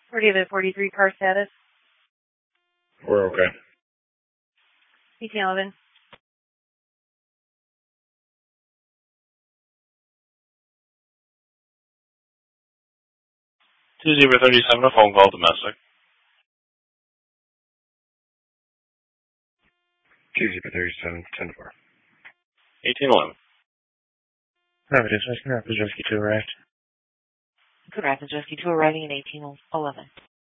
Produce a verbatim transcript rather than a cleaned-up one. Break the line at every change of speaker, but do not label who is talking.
forty to forty-three car status.
We're okay.
eighteen eleven.
two zero three seven, a phone call domestic.
two zero three seven, ten four.
eighteen eleven.
Rapids Rescue, Rapids Rescue two arrived.
Good Rapids Rescue two arriving in eighteen eleven.